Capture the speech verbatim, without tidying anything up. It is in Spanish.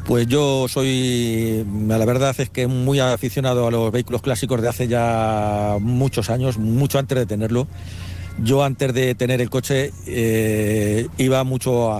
Pues yo soy, la verdad es que muy aficionado a los vehículos clásicos de hace ya muchos años, mucho antes de tenerlo. Yo antes de tener el coche eh, iba mucho a